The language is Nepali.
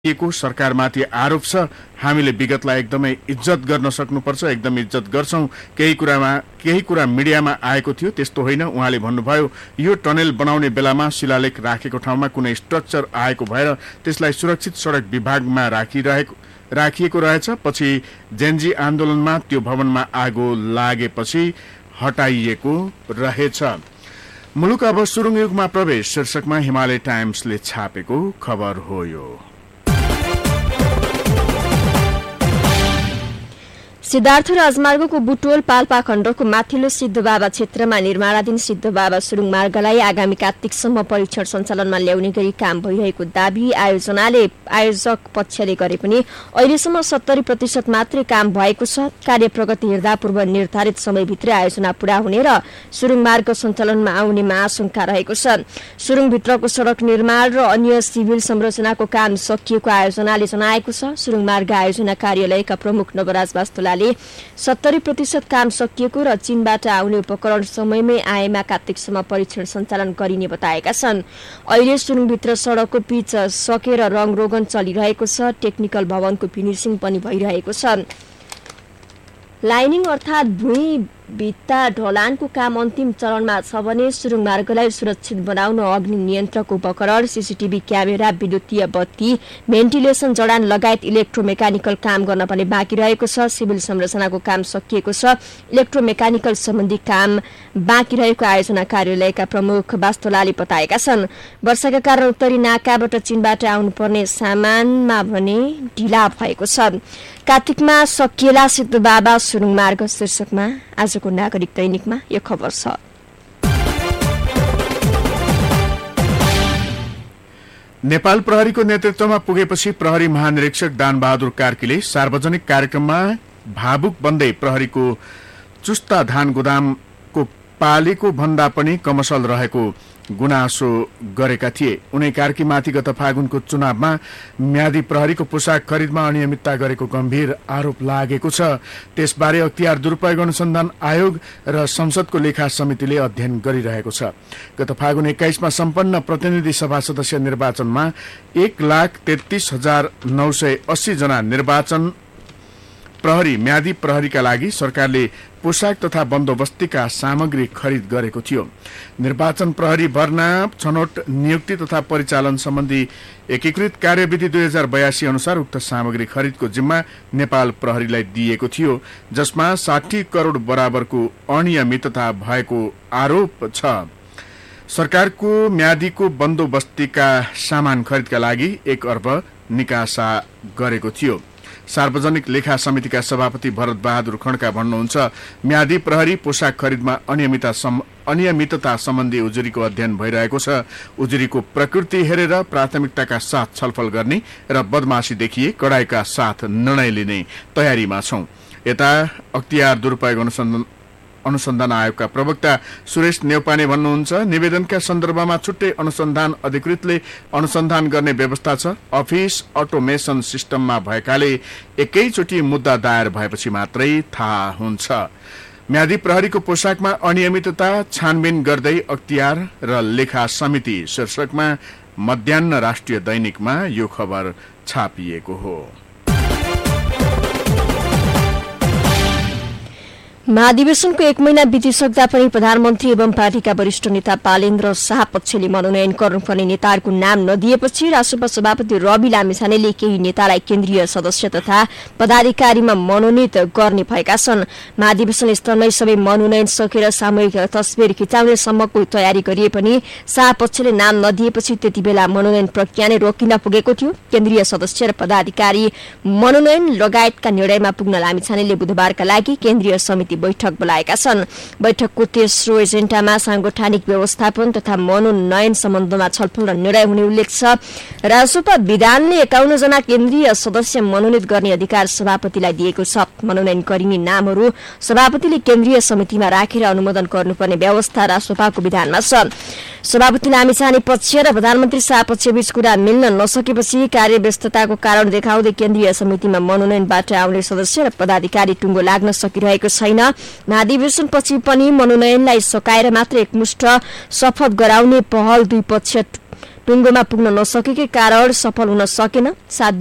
को सरकारमाथि आरोप छ। हामीले विगतलाई एकदमै इज्जत गर्न सक्नुपर्छ, एकदम इज्जत गर्छौं। केही कुरा मिडियामा आएको थियो, त्यस्तो होइन। उहाँले भन्नुभयो यो टनेल बनाउने बेलामा शिलालेख राखेको ठाउँमा कुनै स्ट्रक्चर आएको भएर त्यसलाई सुरक्षित सडक विभागमा राखिएको रहेछ। पछि जेनजी आन्दोलनमा त्यो भवनमा आगो लागेपछि हटाइएको रहेछ। मुलुक अब सुरुङ युगमा प्रवेश शीर्षकमा हिमालय टाइम्सले छापेको खबर हो यो। सिद्धार्थ राजमार्गको बुटोल पाल्पा खण्डको माथिल्लो सिद्धबाबा क्षेत्रमा निर्माणाधीन सिद्धबाबा सुरुङ मार्गलाई आगामी कार्तिकसम्म परीक्षण सञ्चालनमा ल्याउने गरी काम भइरहेको दाबी आयोजक पक्षले गरे पनि अहिलेसम्म 70% मात्रै काम भएको छ। कार्य प्रगति हेर्दा पूर्व निर्धारित समयभित्रै आयोजना पूरा हुने र सुरुङ मार्ग सञ्चालनमा आउने आशंका रहेको छ। सुरुङभित्रको सडक निर्माण र अन्य सिभिल संरचनाको काम सकिएको आयोजनाले जनाएको छ। सुरुङ मार्ग आयोजना कार्यालयका प्रमुख नवराज वास्तुलाले 70% काम सकिएको र चीनबाट आउने उपकरण समयमै आएमा कार्तिकसम्म परीक्षण सञ्चालन गरिने बताएका छन्। अहिले सुरुङभित्र सडकको पिच सकेर रङरोगन चलिरहेको छ। टेक्निकल भवनको फिनिसिङ पनि भइरहेको छ। लाइनिङ अर्थात् भुइँ भित्ता ढलानको काम अन्तिम चरणमा छ भने सुरुङ मार्गलाई सुरक्षित बनाउन अग्नि नियन्त्रक उपकरण, सीसीटीभी क्यामेरा, विद्युतीय बत्ती, भेन्टिलेसन जडान लगायत इलेक्ट्रोमेकानिकल काम गर्न पनि बाँकी रहेको छ। सिभिल संरचनाको काम सकिएको छ। इलेक्ट्रोमेकानिकल सम्बन्धी काम बाँकी रहेको आयोजना कार्यालयका प्रमुख वास्तुलाले बताएका छन्। वर्षाका कारण उत्तरी नाकाबाट चीनबाट आउनुपर्ने सामानमा भने ढिला भएको छ। कार्तिकमा सकिएला सिद्धबाबा सुरुङ मार्ग शीर्षकमा आजको नागरिक दैनिकमा यो खबर छ। नेपाल प्रहरीको नेतृत्वमा पुगेपछि प्रहरी महानिरीक्षक दानबहादुर कार्कीले सार्वजनिक कार्यक्रममा भावुक बन्दै प्रहरीको चुस्ता धान गोदामको पालेको भन्दा पनि कमसल रहेको गुनासो गरेका थिए। उनै कार्कीमाथि गत फागुनको चुनावमा म्यादी प्रहरीको पोसाक खरिदमा अनियमितता गरेको गम्भीर आरोप लागेको छ। त्यसबारे अख्तियार दुरूपयोग अनुसन्धान आयोग र संसदको लेखा समितिले अध्ययन गरिरहेको छ। गत फागुन 21 मा सम्पन्न प्रतिनिधि सभा सदस्य निर्वाचनमा 1,33,980 जना निर्वाचन प्रहरी म्यादी प्रहरीका लागि सरकारले पोसाक तथा बन्दोबस्तीका सामग्री खरिद गरेको थियो। निर्वाचन प्रहरी भर्ना, छनौट, नियुक्ति तथा परिचालन सम्बन्धी एकीकृत कार्यविधि 2082 अनुसार उक्त सामग्री खरिदको जिम्मा नेपाल प्रहरीलाई दिएको थियो, जसमा 60 करोड बराबरको अनियमितता भएको आरोप छ। सरकारको म्यादीको बन्दोबस्तीका सामान खरिदका लागि 1 अर्ब निकासा गरेको थियो। सार्वजनिक लेखा समितिका सभापति भरत बहादुर खड्का भन्नुहुन्छ, म्यादी प्रहरी पोसाक खरिदमा अनियमितता सम्बन्धी उजुरीको अध्ययन भइरहेको छ। उजुरीको प्रकृति हेरेर प्राथमिकताका साथ छलफल गर्ने र बदमाशी देखिए कडाइका साथ निर्णय लिने तयारीमा छौं। यता अख्तियार दुरूपयोग अनुसन्धान आयोगका प्रवक्ता सुरेश नेउपाने भन्नुहुन्छ, निवेदनका सन्दर्भमा छुट्टै अनुसन्धान अधिकृतले अनुसन्धान गर्ने व्यवस्था छ। अफिस अटोमेसन सिस्टममा भएकाले एकैचोटि मुद्दा दायर भएपछि मात्रै थाहा हुन्छ। म्यादी प्रहरीको पोसाकमा अनियमितता छानबिन गर्दै अख्तियार र लेखा समिति शीर्षकमा मध्याह्न राष्ट्रिय दैनिकमा यो खबर छापिएको हो। महाधिवेशनको 1 महिना बितिसक्दा पनि प्रधानमन्त्री एवं पार्टीका वरिष्ठ नेता पालेन्द्र शाह पक्षले मनोनयन गर्नुपर्ने नेताहरूको नाम नदिएपछि राष्ट्रसभा सभापति रवि लामिछानेले केही नेतालाई केन्द्रीय सदस्य तथा पदाधिकारीमा मनोनित गर्ने भएका छन्। महाधिवेशन स्तरमै सबै मनोनयन सकेर सामूहिक तस्बिर खिचाउने सम्मको तयारी गरिए पनि शाह पक्षले नाम नदिएपछि त्यति बेला मनोनयन प्रक्रिया नै रोकिन पुगेको थियो। केन्द्रीय सदस्य र पदाधिकारी मनोनयन लगायतका निर्णयमा पुग्न लामिछानेले बुधबारका लागि केन्द्रीय समिति बैठक बोलाएका छन्। बैठकको तेस्रो एजेन्डामा सांगठनिक व्यवस्थापन तथा मनोनयन सम्बन्धमा छलफल र निर्णय हुने उल्लेख छ। राजसभा विधानले 51 जना केन्द्रीय सदस्य मनोनित गर्ने अधिकार सभापतिलाई दिएको छ। मनोनयन गरिने नामहरू सभापतिले केन्द्रीय समितिमा राखेर अनुमोदन गर्नुपर्ने व्यवस्था राजसभाको विधानमा छ। सभापति लामिछाने पक्ष र प्रधानमन्त्री शाह पक्षबीच कुरा मिल्न नसकेपछि कार्यव्यस्तताको कारण देखाउँदै केन्द्रीय समितिमा मनोनयनबाट आउने सदस्य र पदाधिकारी टुङ्गो लाग्न सकिरहेको छैन। महाधिवेशनपछि पनि मनोनयनलाई सकाएर मात्र एकमुष्ट शपथ गराउने पहल दुई पक्ष टुङ्गोमा पुग्न नसकेकै कारण सफल हुन सकेन। 7